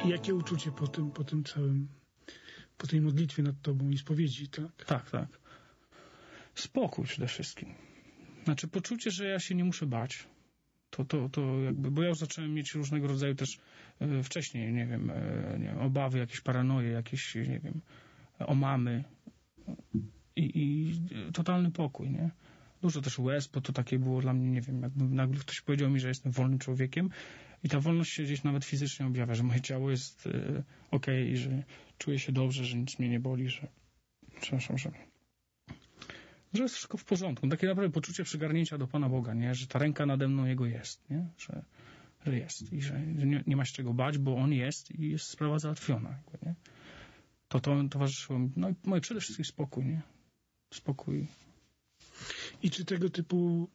Jakie uczucie po tym całym, po tej modlitwie nad tobą i spowiedzi, tak? Tak. Spokój przede wszystkim. Znaczy poczucie, że ja się nie muszę bać. To jakby, bo ja już zacząłem mieć różnego rodzaju też wcześniej, nie wiem, obawy, jakieś paranoje, jakieś, nie wiem, omamy i totalny pokój, nie? Dużo też łez, bo to takie było dla mnie, nie wiem, jakby nagle ktoś powiedział mi, że jestem wolnym człowiekiem i ta wolność się gdzieś nawet fizycznie objawia, że moje ciało jest okej, że czuję się dobrze, że nic mnie nie boli, że jest wszystko w porządku. Takie naprawdę poczucie przygarnięcia do Pana Boga, nie? Że ta ręka nade mną Jego jest, nie? Że jest i że nie ma się czego bać, bo On jest i jest sprawa załatwiona, jakby, nie? To towarzyszyło mi, no i przede wszystkim spokój, nie? Spokój. I czy tego typu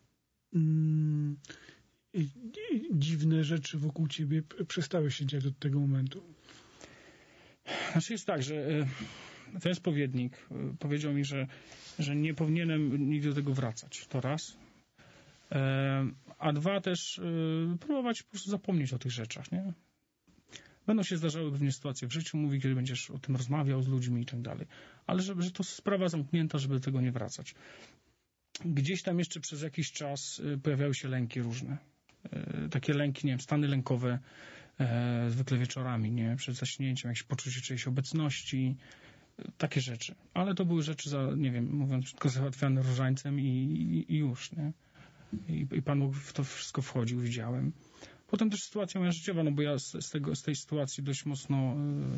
dziwne rzeczy wokół ciebie przestały się dziać od tego momentu? Znaczy jest tak, że ten spowiednik powiedział mi, że nie powinienem nigdy do tego wracać. To raz. A dwa też próbować po prostu zapomnieć o tych rzeczach, nie? Będą się zdarzały pewnie sytuacje w życiu, mówi, kiedy będziesz o tym rozmawiał z ludźmi i tak dalej. Ale że to sprawa zamknięta, żeby do tego nie wracać. Gdzieś tam jeszcze przez jakiś czas pojawiały się lęki różne. Takie lęki, nie wiem, stany lękowe, zwykle wieczorami, nie? Przed zaśnięciem, jakieś poczucie czyjejś obecności, takie rzeczy. Ale to były rzeczy, nie wiem, mówiąc tylko załatwiane różańcem i już, nie? I Pan Bóg w to wszystko wchodził, widziałem. Potem też sytuacja moja życiowa, no bo ja z tej sytuacji dość mocno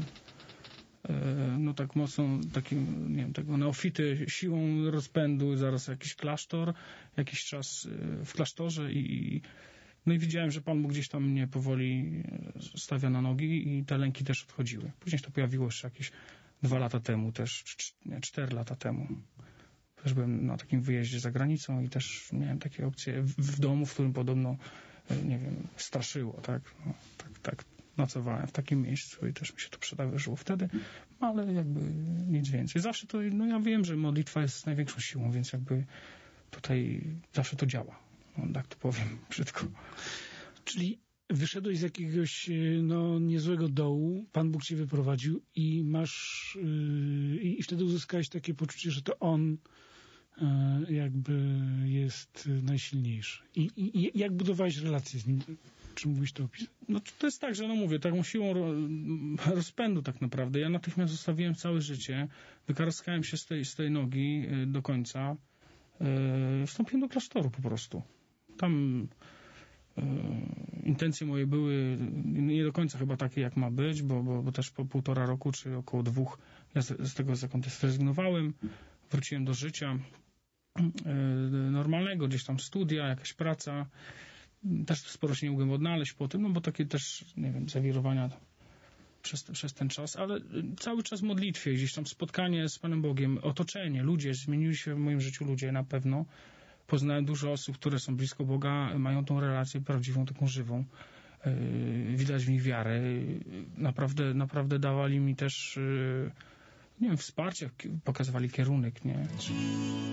tak mocno takim, nie wiem, tego neofity siłą rozpędu, zaraz jakiś klasztor, jakiś czas w klasztorze i widziałem, że Pan Bóg gdzieś tam mnie powoli stawia na nogi i te lęki też odchodziły. Później to pojawiło jeszcze jakieś 2 lata temu, też 4 lata temu. Też byłem na takim wyjeździe za granicą i też miałem takie opcje w domu, w którym podobno, nie wiem, straszyło, tak? No, tak nocowałem w takim miejscu i też mi się to przydarzyło wtedy, ale jakby nic więcej. Zawsze to, ja wiem, że modlitwa jest największą siłą, więc jakby tutaj zawsze to działa. No, tak to powiem brzydko. Czyli wyszedłeś z jakiegoś niezłego dołu, Pan Bóg cię wyprowadził i masz i wtedy uzyskałeś takie poczucie, że to On jakby jest najsilniejszy. I jak budowałeś relacje z Nim? Czy mógłbyś to opisać? No to jest tak, że mówię, taką siłą rozpędu tak naprawdę. Ja natychmiast zostawiłem całe życie, wykaraskałem się z tej nogi do końca, wstąpiłem do klasztoru po prostu. Tam intencje moje były nie do końca chyba takie, jak ma być, bo też po 1,5 roku, czy około 2, ja z tego zakątu zrezygnowałem, wróciłem do życia normalnego, gdzieś tam studia, jakaś praca. Też sporo się nie mogłem odnaleźć po tym, bo takie też, nie wiem, zawirowania przez ten czas, ale cały czas w modlitwie, gdzieś tam spotkanie z Panem Bogiem, otoczenie, ludzie, zmienili się w moim życiu ludzie na pewno. Poznałem dużo osób, które są blisko Boga, mają tą relację prawdziwą, taką żywą. Widać w nich wiarę. Naprawdę dawali mi też, nie wiem, wsparcie, pokazywali kierunek, nie?